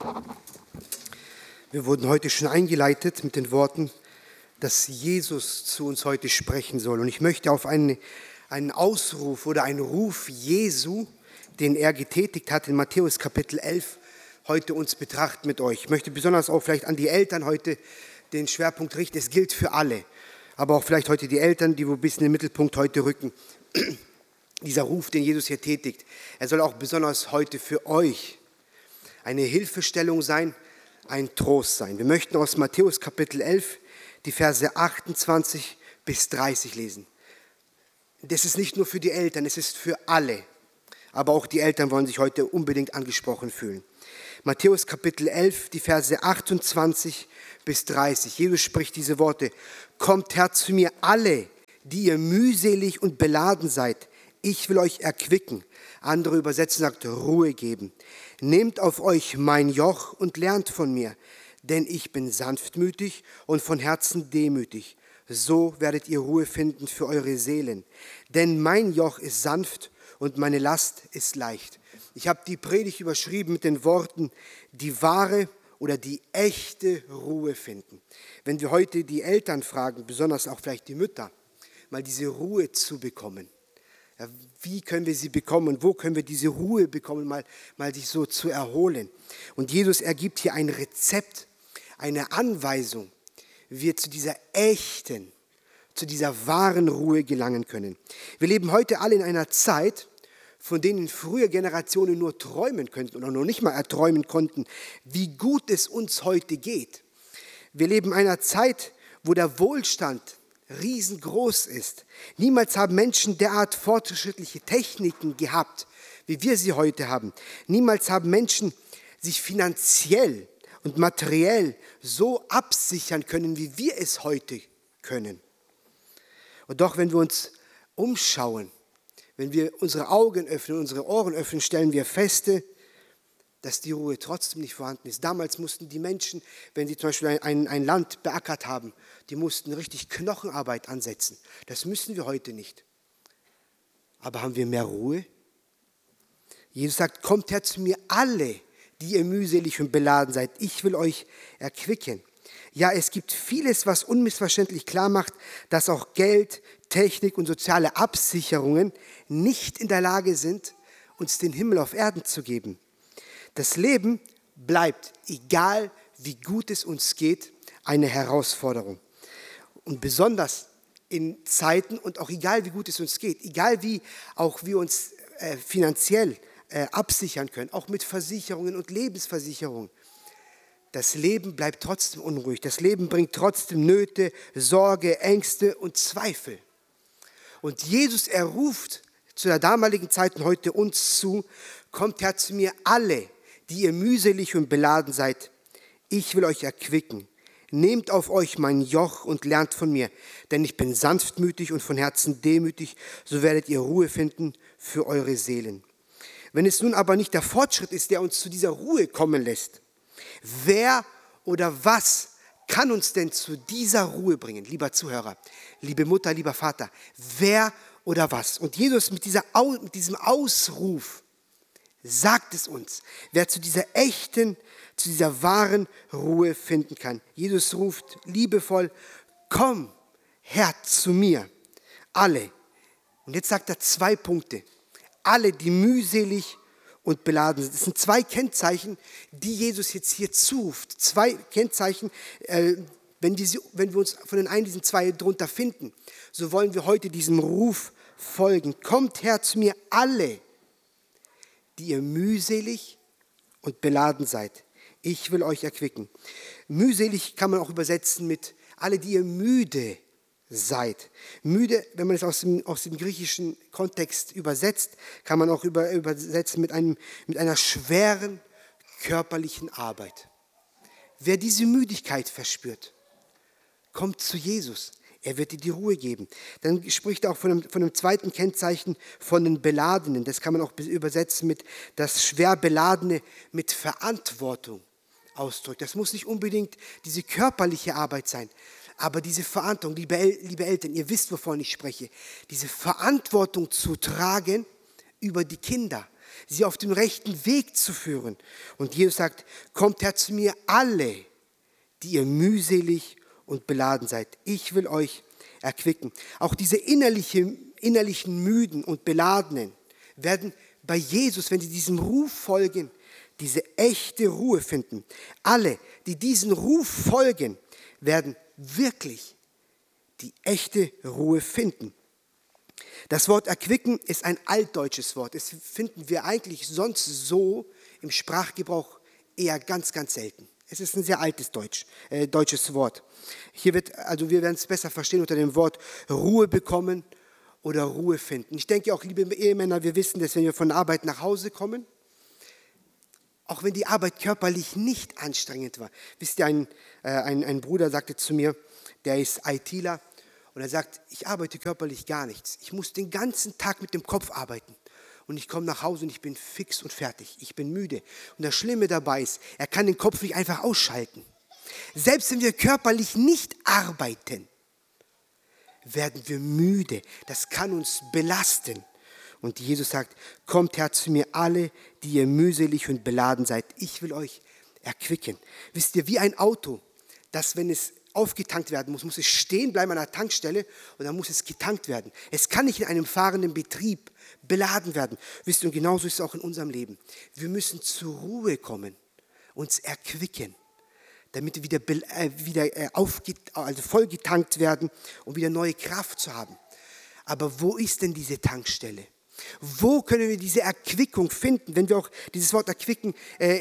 Wir wurden heute schon eingeleitet mit den Worten, dass Jesus zu uns heute sprechen soll. Und ich möchte auf einen Ausruf oder einen Ruf Jesu, den er getätigt hat in Matthäus Kapitel 11, heute uns betrachten mit euch. Ich möchte besonders auch vielleicht an die Eltern heute den Schwerpunkt richten. Es gilt für alle, aber auch vielleicht heute die Eltern, die wo ein bisschen in den Mittelpunkt heute rücken. Dieser Ruf, den Jesus hier tätigt, er soll auch besonders heute für euch eine Hilfestellung sein, ein Trost sein. Wir möchten aus Matthäus Kapitel 11 die Verse 28 bis 30 lesen. Das ist nicht nur für die Eltern, es ist für alle. Aber auch die Eltern wollen sich heute unbedingt angesprochen fühlen. Matthäus Kapitel 11, die Verse 28 bis 30. Jesus spricht diese Worte. Kommt her zu mir alle, die ihr mühselig und beladen seid. Ich will euch erquicken. Andere Übersetzung sagt Ruhe geben. Nehmt auf euch mein Joch und lernt von mir, denn ich bin sanftmütig und von Herzen demütig. So werdet ihr Ruhe finden für eure Seelen. Denn mein Joch ist sanft und meine Last ist leicht. Ich habe die Predigt überschrieben mit den Worten, die wahre oder die echte Ruhe finden. Wenn wir heute die Eltern fragen, besonders auch vielleicht die Mütter, mal diese Ruhe zu bekommen. Ja, wie können wir sie bekommen und wo können wir diese Ruhe bekommen, mal sich so zu erholen. Und Jesus ergibt hier ein Rezept, eine Anweisung, wie wir zu dieser echten, zu dieser wahren Ruhe gelangen können. Wir leben heute alle in einer Zeit, von denen frühere Generationen nur träumen könnten oder noch nicht mal erträumen konnten, wie gut es uns heute geht. Wir leben in einer Zeit, wo der Wohlstand riesengroß ist. Niemals haben Menschen derart fortschrittliche Techniken gehabt, wie wir sie heute haben. Niemals haben Menschen sich finanziell und materiell so absichern können, wie wir es heute können. Und doch, wenn wir uns umschauen, wenn wir unsere Augen öffnen, unsere Ohren öffnen, stellen wir fest, dass die Ruhe trotzdem nicht vorhanden ist. Damals mussten die Menschen, wenn sie zum Beispiel ein Land beackert haben, die mussten richtig Knochenarbeit ansetzen. Das müssen wir heute nicht. Aber haben wir mehr Ruhe? Jesus sagt, kommt her zu mir alle, die ihr mühselig und beladen seid. Ich will euch erquicken. Ja, es gibt vieles, was unmissverständlich klar macht, dass auch Geld, Technik und soziale Absicherungen nicht in der Lage sind, uns den Himmel auf Erden zu geben. Das Leben bleibt, egal wie gut es uns geht, eine Herausforderung. Und besonders in Zeiten und auch egal wie gut es uns geht, egal wie auch wir uns finanziell absichern können, auch mit Versicherungen und Lebensversicherungen. Das Leben bleibt trotzdem unruhig. Das Leben bringt trotzdem Nöte, Sorge, Ängste und Zweifel. Und Jesus, er ruft zu der damaligen Zeit und heute uns zu, kommt her zu mir alle, die ihr mühselig und beladen seid. Ich will euch erquicken. Nehmt auf euch mein Joch und lernt von mir, denn ich bin sanftmütig und von Herzen demütig, so werdet ihr Ruhe finden für eure Seelen. Wenn es nun aber nicht der Fortschritt ist, der uns zu dieser Ruhe kommen lässt, wer oder was kann uns denn zu dieser Ruhe bringen, lieber Zuhörer, liebe Mutter, lieber Vater, wer oder was? Und Jesus mit diesem Ausruf sagt es uns, wer zu dieser echten, zu dieser wahren Ruhe finden kann. Jesus ruft liebevoll, komm her zu mir, alle. Und jetzt sagt er 2 Punkte. Alle, die mühselig und beladen sind. Das sind 2 Kennzeichen, die Jesus jetzt hier zuruft. 2 Kennzeichen, wenn wir uns von den einen diesen 2 drunter finden, so wollen wir heute diesem Ruf folgen. Kommt her zu mir alle, die ihr mühselig und beladen seid. Ich will euch erquicken. Mühselig kann man auch übersetzen mit alle, die ihr müde seid. Müde, wenn man es aus dem griechischen Kontext übersetzt, kann man auch übersetzen mit einer schweren körperlichen Arbeit. Wer diese Müdigkeit verspürt, kommt zu Jesus. Er wird dir die Ruhe geben. Dann spricht er auch von einem 2. Kennzeichen von den Beladenen. Das kann man auch übersetzen mit das schwer Beladene mit Verantwortung ausdrückt. Das muss nicht unbedingt diese körperliche Arbeit sein, aber diese Verantwortung, liebe Eltern, ihr wisst, wovon ich spreche, diese Verantwortung zu tragen über die Kinder, sie auf den rechten Weg zu führen. Und Jesus sagt, kommt her zu mir alle, die ihr mühselig und beladen seid. Ich will euch erquicken. Auch diese innerlichen Müden und Beladenen werden bei Jesus, wenn sie diesem Ruf folgen, diese echte Ruhe finden. Alle, die diesem Ruf folgen, werden wirklich die echte Ruhe finden. Das Wort erquicken ist ein altdeutsches Wort. Das finden wir eigentlich sonst so im Sprachgebrauch eher ganz, ganz selten. Es ist ein sehr altes deutsches Wort. Wir werden es besser verstehen unter dem Wort Ruhe bekommen oder Ruhe finden. Ich denke auch, liebe Ehemänner, wir wissen, dass wenn wir von der Arbeit nach Hause kommen, auch wenn die Arbeit körperlich nicht anstrengend war. Wisst ihr, ein Bruder sagte zu mir, der ist ITler, und er sagt, ich arbeite körperlich gar nichts. Ich muss den ganzen Tag mit dem Kopf arbeiten. Und ich komme nach Hause und ich bin fix und fertig. Ich bin müde. Und das Schlimme dabei ist, er kann den Kopf nicht einfach ausschalten. Selbst wenn wir körperlich nicht arbeiten, werden wir müde. Das kann uns belasten. Und Jesus sagt, kommt her zu mir alle, die ihr mühselig und beladen seid. Ich will euch erquicken. Wisst ihr, wie ein Auto, das, wenn es aufgetankt werden muss es stehen bleiben an der Tankstelle und dann muss es getankt werden. Es kann nicht in einem fahrenden Betrieb beladen werden. Wisst ihr, und genauso ist es auch in unserem Leben. Wir müssen zur Ruhe kommen, uns erquicken, damit wir wieder vollgetankt werden, um wieder neue Kraft zu haben. Aber wo ist denn diese Tankstelle? Wo können wir diese Erquickung finden, wenn wir auch dieses Wort erquicken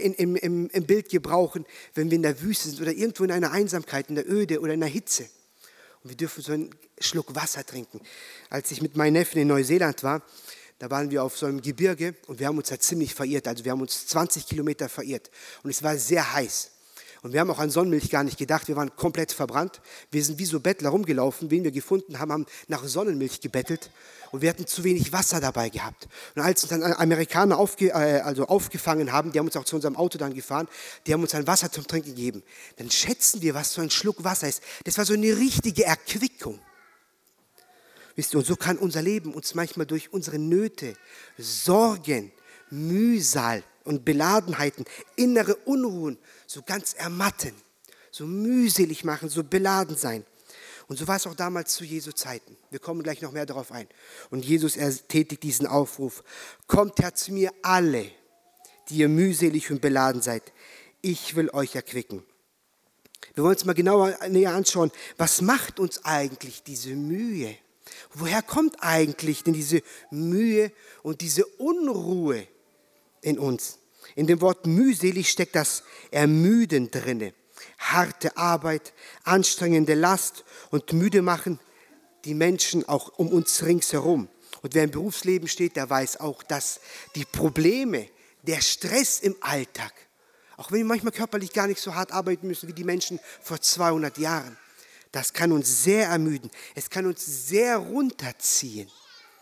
im Bild gebrauchen, wenn wir in der Wüste sind oder irgendwo in einer Einsamkeit, in der Öde oder in der Hitze? Und wir dürfen so einen Schluck Wasser trinken. Als ich mit meinen Neffen in Neuseeland war, da waren wir auf so einem Gebirge und wir haben uns da ziemlich verirrt. Also wir haben uns 20 Kilometer verirrt und es war sehr heiß. Und wir haben auch an Sonnenmilch gar nicht gedacht, wir waren komplett verbrannt. Wir sind wie so Bettler rumgelaufen, wen wir gefunden haben, haben nach Sonnenmilch gebettelt und wir hatten zu wenig Wasser dabei gehabt. Und als uns dann Amerikaner aufgefangen haben, die haben uns auch zu unserem Auto dann gefahren, die haben uns ein Wasser zum Trinken gegeben. Dann schätzen wir, was so ein Schluck Wasser ist. Das war so eine richtige Erquickung. Wisst ihr, und so kann unser Leben uns manchmal durch unsere Nöte, Sorgen, Mühsal und Beladenheiten, innere Unruhen so ganz ermatten, so mühselig machen, so beladen sein. Und so war es auch damals zu Jesu Zeiten. Wir kommen gleich noch mehr darauf ein. Und Jesus tätigt diesen Aufruf. Kommt her zu mir alle, die ihr mühselig und beladen seid. Ich will euch erquicken. Wir wollen uns mal näher anschauen, was macht uns eigentlich diese Mühe? Woher kommt eigentlich denn diese Mühe und diese Unruhe in uns? In dem Wort mühselig steckt das Ermüden drinne. Harte Arbeit, anstrengende Last und müde machen die Menschen auch um uns ringsherum. Und wer im Berufsleben steht, der weiß auch, dass die Probleme, der Stress im Alltag, auch wenn wir manchmal körperlich gar nicht so hart arbeiten müssen wie die Menschen vor 200 Jahren, das kann uns sehr ermüden. Es kann uns sehr runterziehen.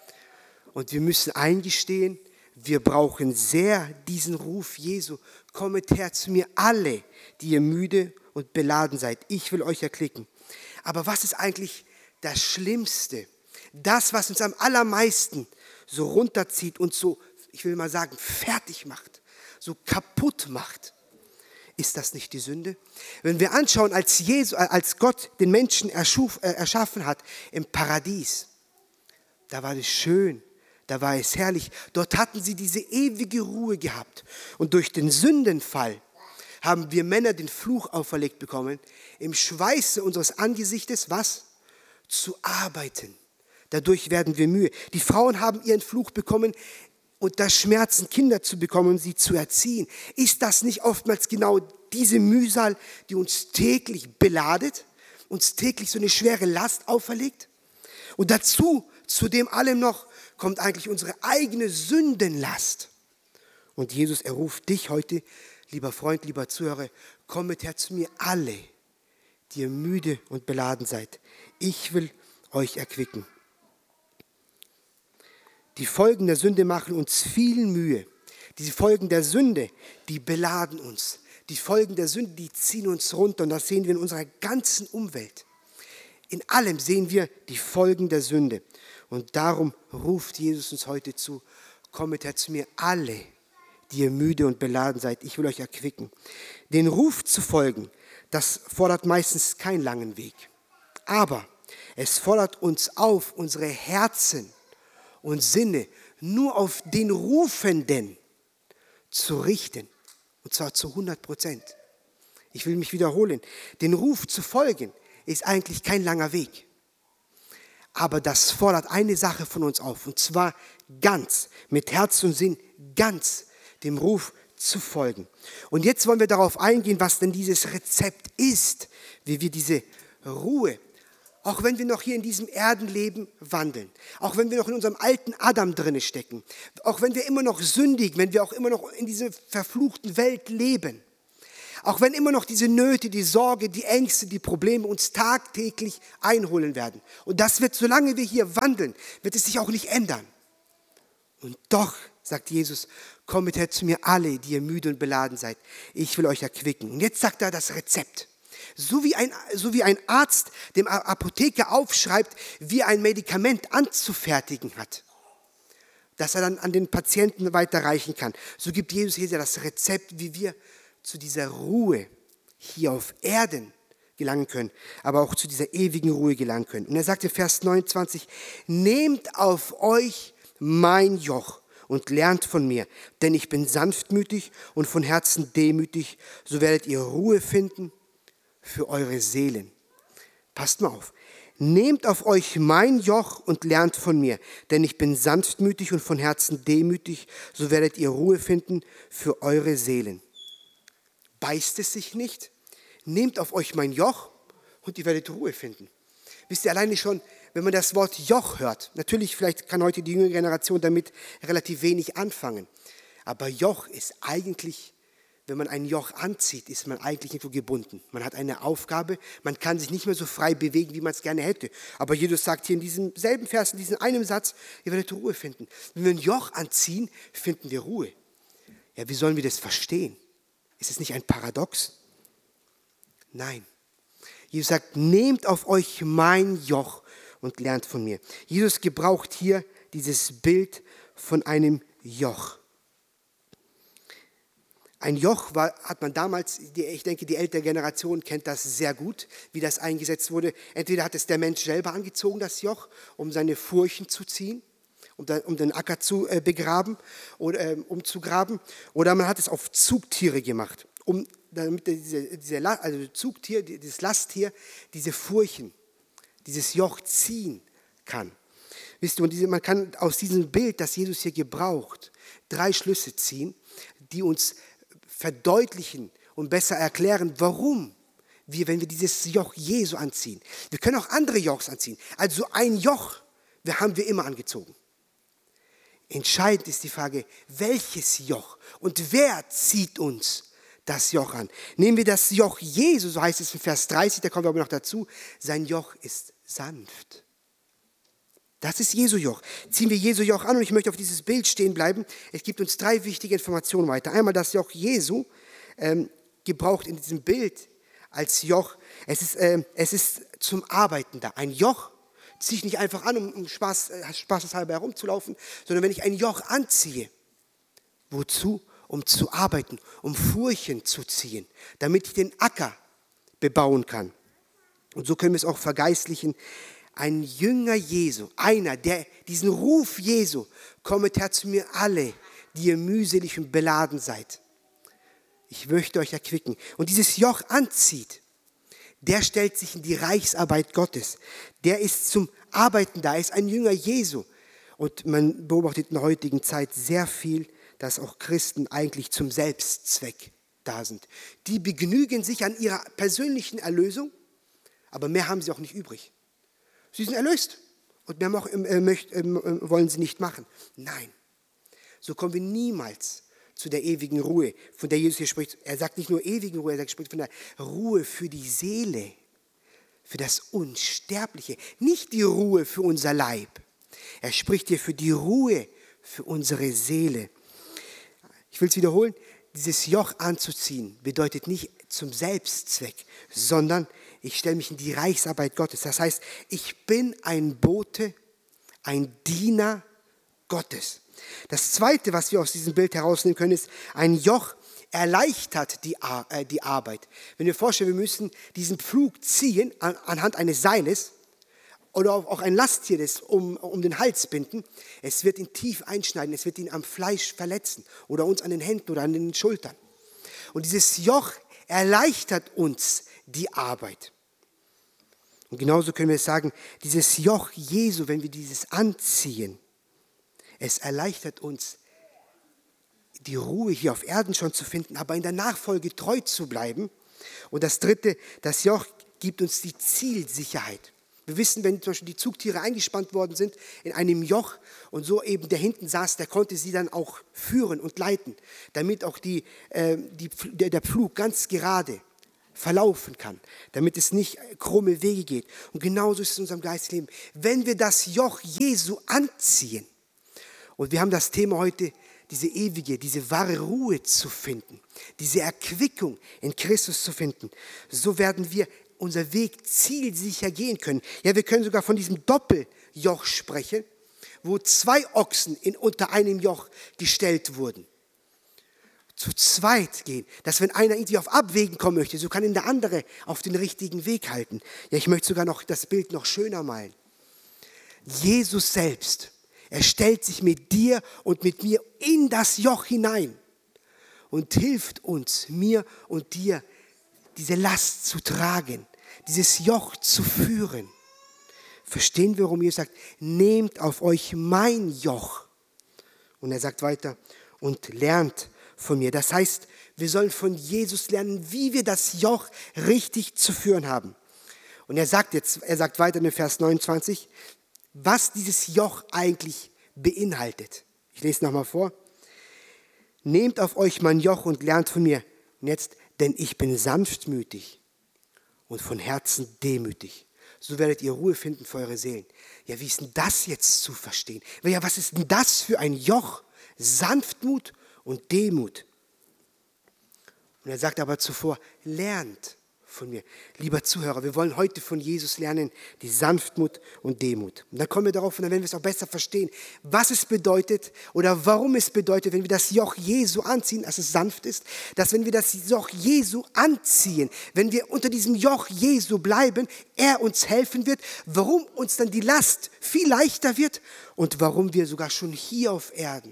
Und wir müssen eingestehen, wir brauchen sehr diesen Ruf Jesu. Kommet her zu mir alle, die ihr müde und beladen seid. Ich will euch erquicken. Aber was ist eigentlich das Schlimmste? Das, was uns am allermeisten so runterzieht und so, ich will mal sagen, fertig macht, so kaputt macht. Ist das nicht die Sünde? Wenn wir anschauen, als Gott den Menschen erschaffen hat im Paradies, da war es schön. Da war es herrlich. Dort hatten sie diese ewige Ruhe gehabt. Und durch den Sündenfall haben wir Männer den Fluch auferlegt bekommen, im Schweiße unseres Angesichtes, was? Zu arbeiten. Dadurch werden wir müde. Die Frauen haben ihren Fluch bekommen, unter Schmerzen Kinder zu bekommen und sie zu erziehen. Ist das nicht oftmals genau diese Mühsal, die uns täglich beladet, uns täglich so eine schwere Last auferlegt? Und dazu, zu dem allem noch, kommt eigentlich unsere eigene Sündenlast. Und Jesus, er ruft dich heute, lieber Freund, lieber Zuhörer, kommet her zu mir alle, die ihr müde und beladen seid. Ich will euch erquicken. Die Folgen der Sünde machen uns viel Mühe. Die Folgen der Sünde, die beladen uns. Die Folgen der Sünde, die ziehen uns runter. Und das sehen wir in unserer ganzen Umwelt. In allem sehen wir die Folgen der Sünde. Und darum ruft Jesus uns heute zu, kommet her zu mir alle, die ihr müde und beladen seid, ich will euch erquicken. Den Ruf zu folgen, das fordert meistens keinen langen Weg. Aber es fordert uns auf, unsere Herzen und Sinne nur auf den Rufenden zu richten. Und zwar zu 100%. Ich will mich wiederholen. Den Ruf zu folgen ist eigentlich kein langer Weg. Aber das fordert eine Sache von uns auf. Und zwar ganz, mit Herz und Sinn, ganz dem Ruf zu folgen. Und jetzt wollen wir darauf eingehen, was denn dieses Rezept ist, wie wir diese Ruhe, auch wenn wir noch hier in diesem Erdenleben wandeln, auch wenn wir noch in unserem alten Adam drinne stecken, auch wenn wir immer noch sündigen, wenn wir auch immer noch in dieser verfluchten Welt leben, auch wenn immer noch diese Nöte, die Sorge, die Ängste, die Probleme uns tagtäglich einholen werden. Und das wird, solange wir hier wandeln, wird es sich auch nicht ändern. Und doch, sagt Jesus, kommet her zu mir alle, die ihr müde und beladen seid. Ich will euch erquicken. Und jetzt sagt er das Rezept. So wie ein Arzt dem Apotheker aufschreibt, wie ein Medikament anzufertigen hat, das er dann an den Patienten weiterreichen kann. So gibt Jesus hier das Rezept, wie wir zu dieser Ruhe hier auf Erden gelangen können, aber auch zu dieser ewigen Ruhe gelangen können. Und er sagt in Vers 29, nehmt auf euch mein Joch und lernt von mir, denn ich bin sanftmütig und von Herzen demütig, so werdet ihr Ruhe finden für eure Seelen. Passt mal auf. Nehmt auf euch mein Joch und lernt von mir, denn ich bin sanftmütig und von Herzen demütig, so werdet ihr Ruhe finden für eure Seelen. Beißt es sich nicht? Nehmt auf euch mein Joch und ihr werdet Ruhe finden. Wisst ihr, alleine schon, wenn man das Wort Joch hört, natürlich vielleicht kann heute die jüngere Generation damit relativ wenig anfangen, aber Joch ist eigentlich, wenn man ein Joch anzieht, ist man eigentlich irgendwo gebunden. Man hat eine Aufgabe, man kann sich nicht mehr so frei bewegen, wie man es gerne hätte. Aber Jesus sagt hier in diesem selben Vers, in diesem einen Satz, ihr werdet Ruhe finden. Wenn wir ein Joch anziehen, finden wir Ruhe. Ja, wie sollen wir das verstehen? Ist es nicht ein Paradox? Nein. Jesus sagt, nehmt auf euch mein Joch und lernt von mir. Jesus gebraucht hier dieses Bild von einem Joch. Ein Joch hat man damals, ich denke, die ältere Generation kennt das sehr gut, wie das eingesetzt wurde. Entweder hat es der Mensch selber angezogen, das Joch, um seine Furchen zu ziehen, um den Acker zu begraben oder umzugraben. Oder man hat es auf Zugtiere gemacht, damit dieses Zugtier, dieses Lasttier, diese Furchen, dieses Joch ziehen kann. Wisst ihr, und man kann aus diesem Bild, das Jesus hier gebraucht, 3 Schlüsse ziehen, die uns verdeutlichen und besser erklären, warum wenn wir dieses Joch Jesu anziehen. Wir können auch andere Jochs anziehen. Also ein Joch haben wir immer angezogen. Entscheidend ist die Frage, welches Joch und wer zieht uns das Joch an? Nehmen wir das Joch Jesu, so heißt es in Vers 30, da kommen wir aber noch dazu, sein Joch ist sanft. Das ist Jesu Joch. Ziehen wir Jesu Joch an und ich möchte auf dieses Bild stehen bleiben. Es gibt uns 3 wichtige Informationen weiter. Einmal das Joch Jesu, gebraucht in diesem Bild als Joch. Es ist zum Arbeiten da. Ein Joch ziehe ich nicht einfach an, um spaßeshalber herumzulaufen, sondern wenn ich ein Joch anziehe, wozu? Um zu arbeiten, um Furchen zu ziehen, damit ich den Acker bebauen kann. Und so können wir es auch vergeistlichen. Ein Jünger Jesu, einer, der diesen Ruf Jesu, kommet her zu mir alle, die ihr mühselig und beladen seid. Ich möchte euch erquicken. Und dieses Joch anzieht, der stellt sich in die Reichsarbeit Gottes. Der ist zum Arbeiten da, er ist ein Jünger Jesu. Und man beobachtet in der heutigen Zeit sehr viel, dass auch Christen eigentlich zum Selbstzweck da sind. Die begnügen sich an ihrer persönlichen Erlösung, aber mehr haben sie auch nicht übrig. Sie sind erlöst und mehr wollen sie nicht machen. Nein, so kommen wir niemals zu der ewigen Ruhe, von der Jesus hier spricht. Er sagt nicht nur ewigen Ruhe, er spricht von der Ruhe für die Seele, für das Unsterbliche. Nicht die Ruhe für unser Leib. Er spricht hier für die Ruhe für unsere Seele. Ich will es wiederholen, dieses Joch anzuziehen bedeutet nicht zum Selbstzweck, sondern ich stelle mich in die Reichsarbeit Gottes. Das heißt, ich bin ein Bote, ein Diener Gottes. Das Zweite, was wir aus diesem Bild herausnehmen können, ist, ein Joch erleichtert die Arbeit. Wenn wir vorstellen, wir müssen diesen Pflug ziehen anhand eines Seiles oder auch ein Lasttier, das um den Hals binden, es wird ihn tief einschneiden, es wird ihn am Fleisch verletzen oder uns an den Händen oder an den Schultern. Und dieses Joch erleichtert uns die Arbeit. Und genauso können wir sagen, dieses Joch Jesu, wenn wir dieses anziehen, es erleichtert uns, die Ruhe hier auf Erden schon zu finden, aber in der Nachfolge treu zu bleiben. Und das Dritte, das Joch gibt uns die Zielsicherheit. Wir wissen, wenn zum Beispiel die Zugtiere eingespannt worden sind in einem Joch und so eben der hinten saß, der konnte sie dann auch führen und leiten, damit auch der Pflug ganz gerade verlaufen kann, damit es nicht krumme Wege geht. Und genauso ist es in unserem Geistleben. Wenn wir das Joch Jesu anziehen, und wir haben das Thema heute, diese ewige, diese wahre Ruhe zu finden, diese Erquickung in Christus zu finden, so werden wir unser Weg zielsicher gehen können. Ja, wir können sogar von diesem Doppeljoch sprechen, wo 2 Ochsen unter einem Joch gestellt wurden. Zu zweit gehen, dass wenn einer irgendwie auf Abwägen kommen möchte, so kann ihn der andere auf den richtigen Weg halten. Ja, ich möchte sogar noch das Bild noch schöner malen. Jesus selbst, er stellt sich mit dir und mit mir in das Joch hinein und hilft uns, mir und dir, diese Last zu tragen, dieses Joch zu führen. Verstehen wir, warum Jesus sagt, nehmt auf euch mein Joch. Und er sagt weiter, und lernt von mir. Das heißt, wir sollen von Jesus lernen, wie wir das Joch richtig zu führen haben. Und er sagt weiter in Vers 29, was dieses Joch eigentlich beinhaltet. Ich lese nochmal vor. Nehmt auf euch mein Joch und lernt von mir. Und jetzt, denn ich bin sanftmütig und von Herzen demütig. So werdet ihr Ruhe finden für eure Seelen. Ja, wie ist denn das jetzt zu verstehen? Ja, was ist denn das für ein Joch? Sanftmut und Demut. Und er sagt aber zuvor, lernt von mir. Lieber Zuhörer, wir wollen heute von Jesus lernen, die Sanftmut und Demut. Und dann kommen wir darauf und dann werden wir es auch besser verstehen, was es bedeutet oder warum es bedeutet, wenn wir das Joch Jesu anziehen, dass es sanft ist, dass wenn wir das Joch Jesu anziehen, wenn wir unter diesem Joch Jesu bleiben, er uns helfen wird, warum uns dann die Last viel leichter wird und warum wir sogar schon hier auf Erden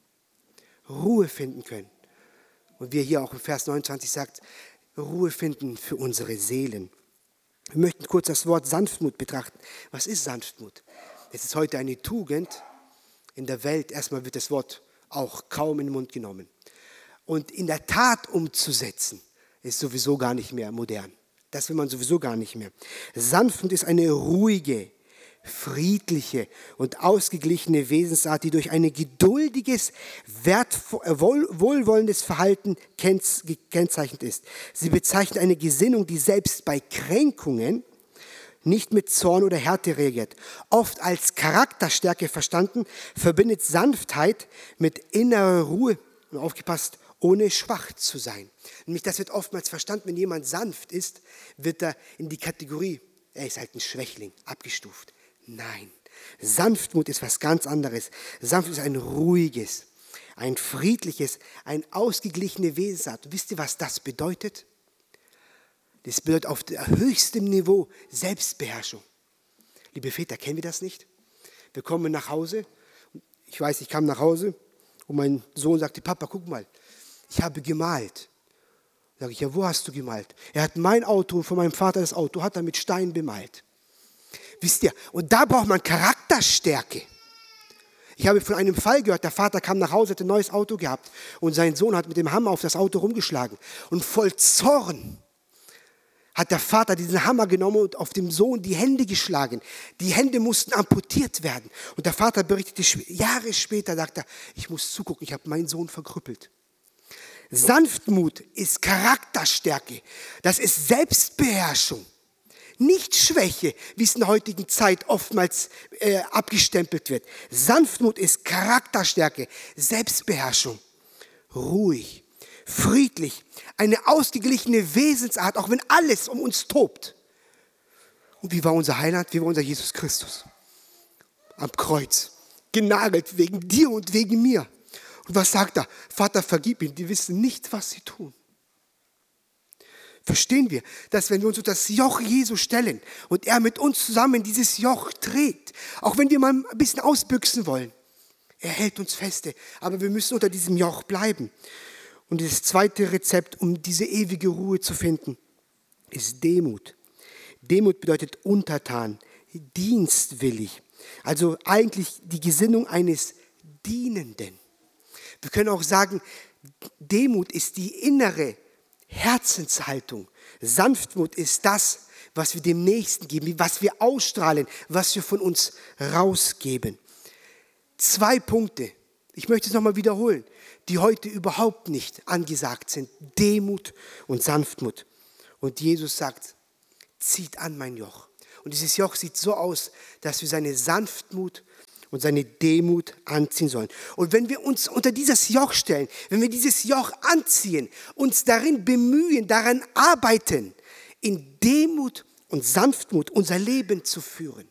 Ruhe finden können. Und wie er hier auch im Vers 29 sagt, Ruhe finden für unsere Seelen. Wir möchten kurz das Wort Sanftmut betrachten. Was ist Sanftmut? Es ist heute eine Tugend in der Welt. Erstmal wird das Wort auch kaum in den Mund genommen. Und in der Tat umzusetzen, ist sowieso gar nicht mehr modern. Das will man sowieso gar nicht mehr. Sanftmut ist eine ruhige, friedliche und ausgeglichene Wesensart, die durch ein geduldiges, wohlwollendes Verhalten gekennzeichnet ist. Sie bezeichnet eine Gesinnung, die selbst bei Kränkungen nicht mit Zorn oder Härte reagiert. Oft als Charakterstärke verstanden, verbindet Sanftheit mit innerer Ruhe, und aufgepasst, ohne schwach zu sein. Nämlich das wird oftmals verstanden, wenn jemand sanft ist, wird er in die Kategorie, er ist halt ein Schwächling, abgestuft. Nein, Sanftmut ist was ganz anderes. Sanftmut ist ein ruhiges, ein friedliches, ein ausgeglichenes Wesensart. Wisst ihr, was das bedeutet? Das bedeutet auf höchstem Niveau Selbstbeherrschung. Liebe Väter, kennen wir das nicht? Wir kommen nach Hause. Ich weiß, ich kam nach Hause und mein Sohn sagte, Papa, guck mal, ich habe gemalt. Sag ich, ja, wo hast du gemalt? Er hat mein Auto, von meinem Vater das Auto, hat er mit Stein bemalt. Wisst ihr, und da braucht man Charakterstärke. Ich habe von einem Fall gehört, der Vater kam nach Hause, hat ein neues Auto gehabt und sein Sohn hat mit dem Hammer auf das Auto rumgeschlagen. Und voll Zorn hat der Vater diesen Hammer genommen und auf dem Sohn die Hände geschlagen. Die Hände mussten amputiert werden. Und der Vater berichtete, Jahre später, sagt er, ich muss zugucken, ich habe meinen Sohn verkrüppelt. Sanftmut ist Charakterstärke, das ist Selbstbeherrschung. Nicht Schwäche, wie es in der heutigen Zeit oftmals abgestempelt wird. Sanftmut ist Charakterstärke, Selbstbeherrschung, ruhig, friedlich, eine ausgeglichene Wesensart, auch wenn alles um uns tobt. Und wie war unser Heiland? Wie war unser Jesus Christus? Am Kreuz. genagelt, wegen dir und wegen mir. Und was sagt er? Vater, vergib ihnen, die wissen nicht, was sie tun. Verstehen wir, dass wenn wir uns unter das Joch Jesu stellen und er mit uns zusammen dieses Joch trägt, auch wenn wir mal ein bisschen ausbüchsen wollen, er hält uns feste, aber wir müssen unter diesem Joch bleiben. Und das zweite Rezept, um diese ewige Ruhe zu finden, ist Demut. Demut bedeutet untertan, dienstwillig. Also eigentlich die Gesinnung eines Dienenden. Wir können auch sagen, Demut ist die innere Herzenshaltung. Sanftmut ist das, was wir dem Nächsten geben, was wir ausstrahlen, was wir von uns rausgeben. 2 Punkte, ich möchte es nochmal wiederholen, die heute überhaupt nicht angesagt sind. Demut und Sanftmut. Und Jesus sagt, zieht an mein Joch. Und dieses Joch sieht so aus, dass wir seine Sanftmut und seine Demut anziehen sollen. Und wenn wir uns unter dieses Joch stellen, wenn wir dieses Joch anziehen, uns darin bemühen, daran arbeiten, in Demut und Sanftmut unser Leben zu führen,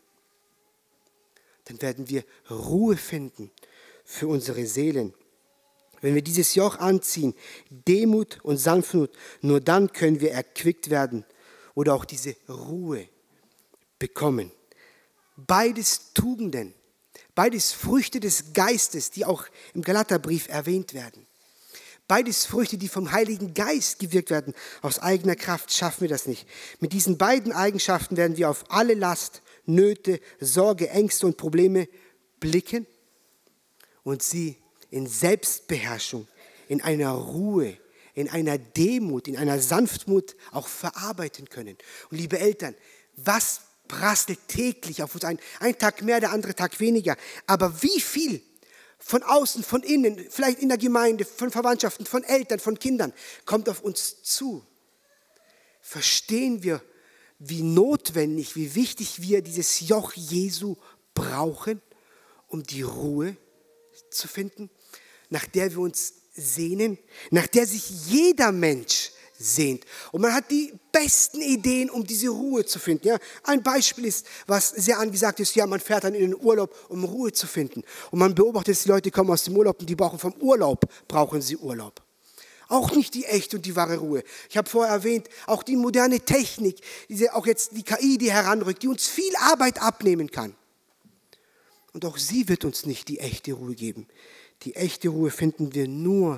dann werden wir Ruhe finden für unsere Seelen. Wenn wir dieses Joch anziehen, Demut und Sanftmut, nur dann können wir erquickt werden oder auch diese Ruhe bekommen. Beides Tugenden, beides Früchte des Geistes, die auch im Galaterbrief erwähnt werden. Beides Früchte, die vom Heiligen Geist gewirkt werden. Aus eigener Kraft schaffen wir das nicht. Mit diesen beiden Eigenschaften werden wir auf alle Last, Nöte, Sorge, Ängste und Probleme blicken und sie in Selbstbeherrschung, in einer Ruhe, in einer Demut, in einer Sanftmut auch verarbeiten können. Und liebe Eltern, was prasselt täglich auf uns ein? Ein Tag mehr, der andere Tag weniger. Aber wie viel von außen, von innen, vielleicht in der Gemeinde, von Verwandtschaften, von Eltern, von Kindern, kommt auf uns zu? Verstehen wir, wie notwendig, wie wichtig wir dieses Joch Jesu brauchen, um die Ruhe zu finden, nach der wir uns sehnen, nach der sich jeder Mensch sehnt. Und man hat die besten Ideen, um diese Ruhe zu finden. Ja, ein Beispiel ist, was sehr angesagt ist, ja, man fährt dann in den Urlaub, um Ruhe zu finden. Und man beobachtet, dass die Leute kommen aus dem Urlaub und die brauchen vom Urlaub, brauchen sie Urlaub. Auch nicht die echte und die wahre Ruhe. Ich habe vorher erwähnt, auch die moderne Technik, auch jetzt die KI, die heranrückt, die uns viel Arbeit abnehmen kann. Und auch sie wird uns nicht die echte Ruhe geben. Die echte Ruhe finden wir nur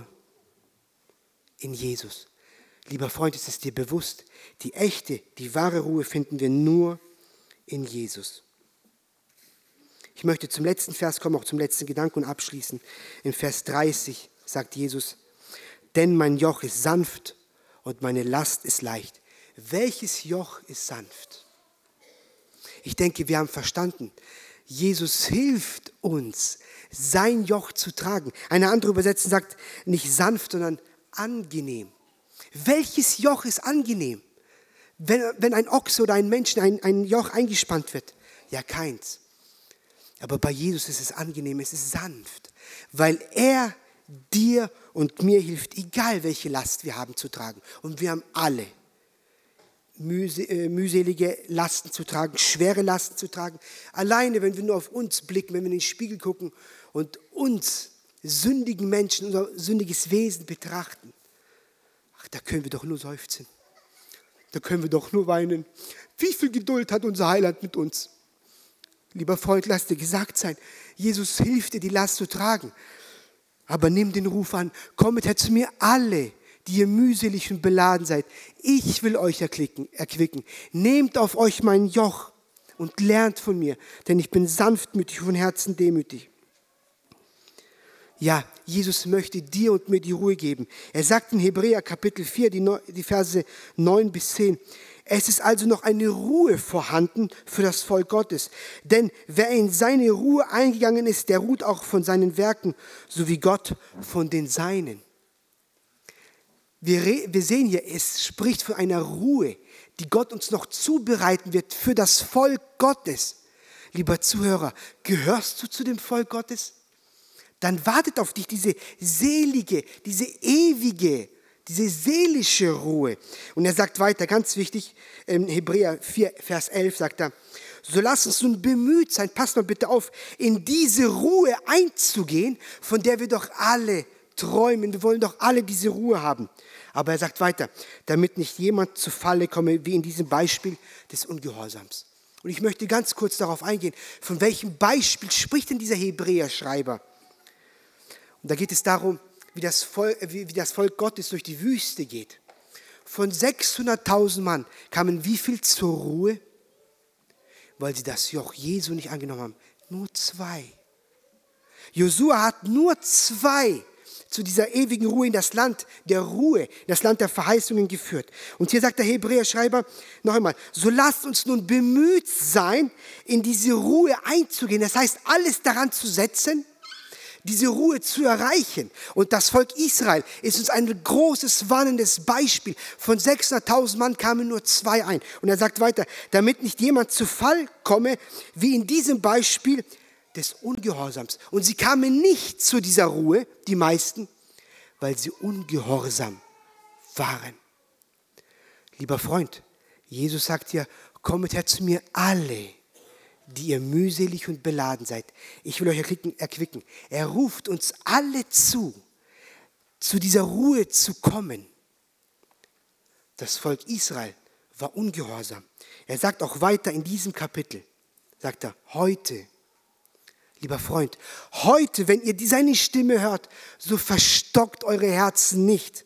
in Jesus. Lieber Freund, ist es dir bewusst? Die echte, die wahre Ruhe finden wir nur in Jesus. Ich möchte zum letzten Vers kommen, auch zum letzten Gedanken und abschließen. In Vers 30 sagt Jesus, denn mein Joch ist sanft und meine Last ist leicht. Welches Joch ist sanft? Ich denke, wir haben verstanden, Jesus hilft uns, sein Joch zu tragen. Eine andere Übersetzung sagt nicht sanft, sondern angenehm. Welches Joch ist angenehm? Wenn ein Ochse oder ein Menschen ein Joch eingespannt wird? Ja, keins. Aber bei Jesus ist es angenehm, es ist sanft, weil er dir und mir hilft, egal welche Last wir haben zu tragen. Und wir haben alle mühselige Lasten zu tragen, schwere Lasten zu tragen. Alleine, wenn wir nur auf uns blicken, wenn wir in den Spiegel gucken und uns, sündigen Menschen, unser sündiges Wesen betrachten, ach, da können wir doch nur seufzen. Da können wir doch nur weinen. Wie viel Geduld hat unser Heiland mit uns? Lieber Freund, lass dir gesagt sein, Jesus hilft dir, die Last zu tragen. Aber nimm den Ruf an, kommet her zu mir alle, die ihr mühselig und beladen seid. Ich will euch erquicken. Nehmt auf euch mein Joch und lernt von mir, denn ich bin sanftmütig und von Herzen demütig. Ja, Jesus möchte dir und mir die Ruhe geben. Er sagt in Hebräer Kapitel 4, die Verse 9 bis 10, es ist also noch eine Ruhe vorhanden für das Volk Gottes. Denn wer in seine Ruhe eingegangen ist, der ruht auch von seinen Werken, so wie Gott von den Seinen. Wir sehen hier, es spricht von einer Ruhe, die Gott uns noch zubereiten wird für das Volk Gottes. Lieber Zuhörer, gehörst du zu dem Volk Gottes? Dann wartet auf dich diese selige, diese ewige, diese seelische Ruhe. Und er sagt weiter, ganz wichtig, in Hebräer 4, Vers 11 sagt er, So lasst uns nun bemüht sein, passt mal bitte auf, in diese Ruhe einzugehen, von der wir doch alle träumen. Wir wollen doch alle diese Ruhe haben. Aber er sagt weiter, damit nicht jemand zu Falle komme, wie in diesem Beispiel des Ungehorsams. Und ich möchte ganz kurz darauf eingehen, von welchem Beispiel spricht denn dieser Hebräerschreiber? Und da geht es darum, wie das Volk Gottes durch die Wüste geht. Von 600.000 Mann kamen wie viel zur Ruhe? Weil sie das Joch Jesu nicht angenommen haben. Nur 2. Josua hat nur 2 zu dieser ewigen Ruhe in das Land der Ruhe, in das Land der Verheißungen geführt. Und hier sagt der Hebräerschreiber noch einmal, so lasst uns nun bemüht sein, in diese Ruhe einzugehen. Das heißt, alles daran zu setzen, diese Ruhe zu erreichen. Und das Volk Israel ist uns ein großes, warnendes Beispiel. Von 600.000 Mann kamen nur 2 ein. Und er sagt weiter, damit nicht jemand zu Fall komme, wie in diesem Beispiel des Ungehorsams. Und sie kamen nicht zu dieser Ruhe, die meisten, weil sie ungehorsam waren. Lieber Freund, Jesus sagt ja, kommet her zu mir alle, die ihr mühselig und beladen seid. Ich will euch erquicken. Er ruft uns alle zu dieser Ruhe zu kommen. Das Volk Israel war ungehorsam. Er sagt auch weiter in diesem Kapitel, sagt er, heute, lieber Freund, heute, wenn ihr seine Stimme hört, so verstockt eure Herzen nicht.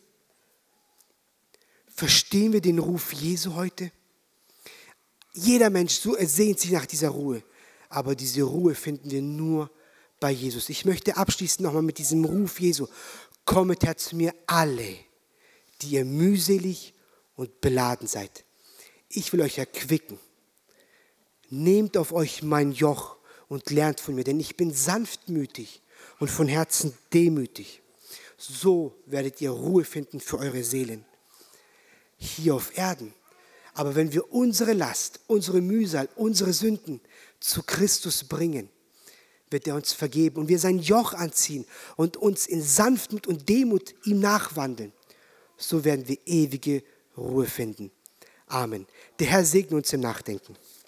Verstehen wir den Ruf Jesu heute? Jeder Mensch sehnt sich nach dieser Ruhe, aber diese Ruhe finden wir nur bei Jesus. Ich möchte abschließen nochmal mit diesem Ruf Jesu. Kommet her zu mir alle, die ihr mühselig und beladen seid. Ich will euch erquicken. Nehmt auf euch mein Joch und lernt von mir, denn ich bin sanftmütig und von Herzen demütig. So werdet ihr Ruhe finden für eure Seelen. Hier auf Erden. Aber wenn wir unsere Last, unsere Mühsal, unsere Sünden zu Christus bringen, wird er uns vergeben und wir sein Joch anziehen und uns in Sanftmut und Demut ihm nachwandeln. So werden wir ewige Ruhe finden. Amen. Der Herr segne uns im Nachdenken.